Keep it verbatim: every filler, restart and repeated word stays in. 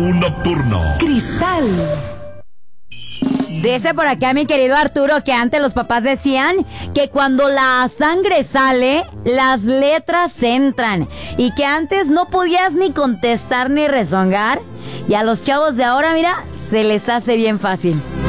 nocturno. Cristal. Dice por acá mi querido Arturo que antes los papás decían que cuando la sangre sale, las letras entran. Y que antes no podías ni contestar ni rezongar. Y a los chavos de ahora, mira, se les hace bien fácil.